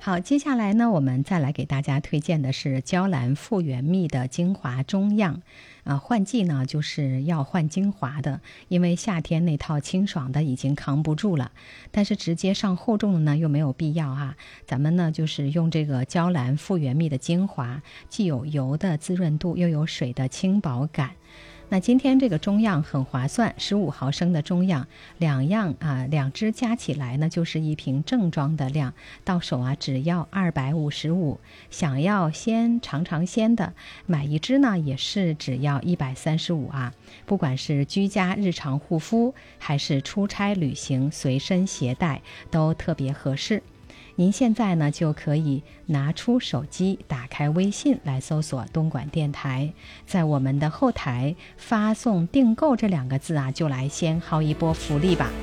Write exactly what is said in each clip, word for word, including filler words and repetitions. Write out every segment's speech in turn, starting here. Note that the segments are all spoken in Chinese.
好，接下来呢，我们再来给大家推荐的是娇兰复原蜜的精华中样。啊，换季呢就是要换精华的，因为夏天那套清爽的已经扛不住了，但是直接上厚重的呢又没有必要哈。咱们呢就是用这个娇兰复原蜜的精华，既有油的滋润度，又有水的轻薄感。那今天这个中样很划算，十五毫升的中样，两样啊，两支加起来呢就是一瓶正装的量，到手啊只要二百五十五。想要鲜尝尝鲜的，买一支呢也是只要一百三十五啊。不管是居家日常护肤，还是出差旅行随身携带，都特别合适。您现在呢就可以拿出手机，打开微信来搜索东莞电台，在我们的后台发送订购这两个字啊，就来先薅一波福利吧。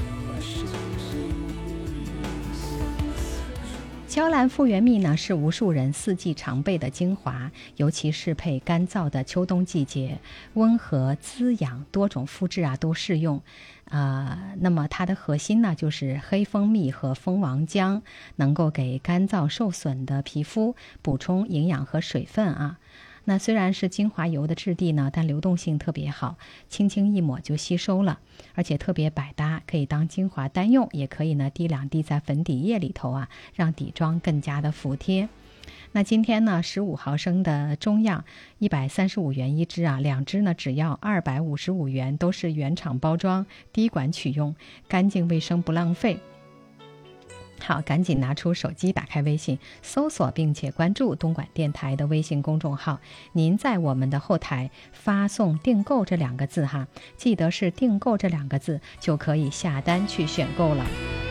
娇兰复原蜜呢是无数人四季常备的精华，尤其适配干燥的秋冬季节，温和滋养，多种肤质啊都适用。呃，那么它的核心呢就是黑蜂蜜和蜂王浆，能够给干燥受损的皮肤补充营养和水分啊。那虽然是精华油的质地呢，但流动性特别好，轻轻一抹就吸收了，而且特别百搭，可以当精华单用，也可以呢滴两滴在粉底液里头啊，让底妆更加的服帖。那今天呢十五毫升的中样一百三十五元一支啊，两支呢只要二百五十五元，都是原厂包装，滴管取用，干净卫生不浪费。好，赶紧拿出手机，打开微信，搜索并且关注东莞电台的微信公众号。您在我们的后台发送订购这两个字哈，记得是订购这两个字，就可以下单去选购了。